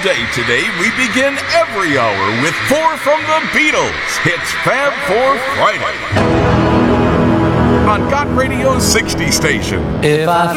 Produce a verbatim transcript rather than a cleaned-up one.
day today, we begin every hour with four from the Beatles. It's Fab Four Friday on Got Radio sixty station. If I